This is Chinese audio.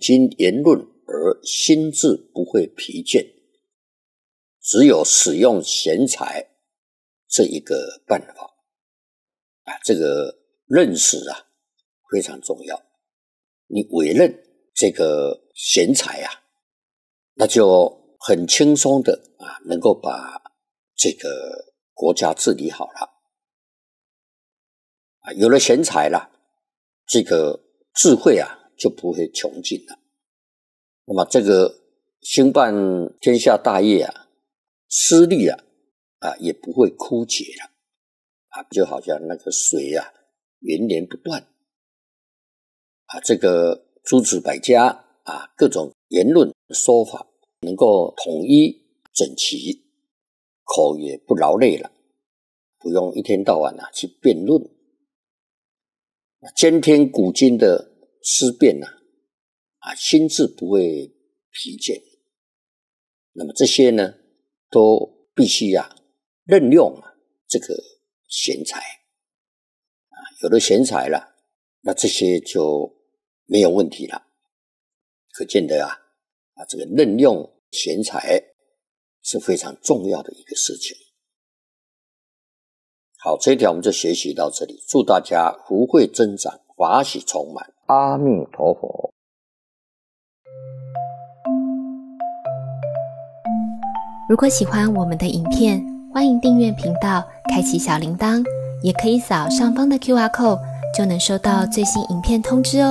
今言论而心智不会疲倦，只有使用贤才这一个办法这个认识非常重要。你委任这个贤才那就很轻松的能够把这个国家治理好了有了贤才了，这个智慧就不会穷尽了。那么这个兴办天下大业私利也不会枯竭了就好像那个水源源不断这个诸子百家各种言论说法能够统一整齐，口也不劳累了，不用一天到晚去辩论。兼听古今的思辨心智不会疲倦。那么这些呢，都必须任用这个贤才有了贤才了，那这些就没有问题了。可见得这个任用贤才是非常重要的一个事情。好，这一条我们就学习到这里，祝大家福慧增长，法喜充满，阿弥陀佛。 如果喜欢我们的影片，欢迎订阅频道，开启小铃铛，也可以扫上方的 QR code，就能收到最新影片通知哦。